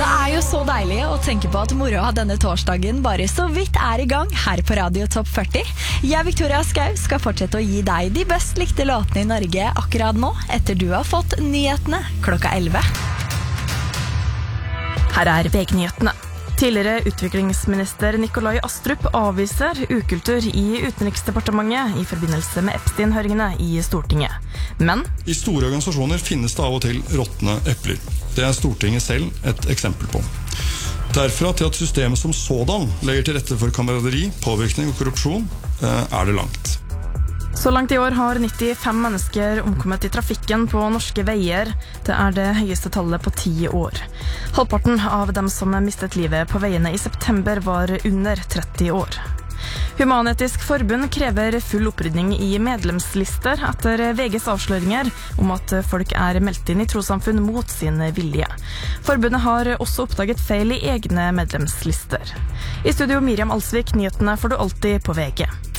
Det jo så deilig å tenke på at moroa denne torsdagen bare så vidt I gang her på Radio Topp 40. Jeg, Victoria Skau, skal fortsette å gi deg de best likte låtene I Norge akkurat nå, etter du har fått nyhetene klokka 11. Her VG-nyhetene. Tidligere utviklingsminister Nikolai Astrup avviser ukultur I Utenriksdepartementet I forbindelse med Epstein-høringene I Stortinget. Men I store organisasjoner finnes det av og til råttne epler. Det Stortinget selv et eksempel på. Derfra til at systemet som sådan legger til rette for kameraderi, påvirkning og korrupsjon, det langt. Så langt I år har 95 mennesker omkommet I trafikken på norske veier. Det det høyeste tallet på 10 år. Halvparten av dem som mistet livet på veiene I september var under 30 år. Human-Etisk Forbund krever full opprydning I medlemslister etter VGs avsløringer om at folk meldt inn I trossamfunn mot sin vilje. Forbundet har også oppdaget feil I egne medlemslister. I studio Miriam Alsvik, nyhetene får du alltid på VG.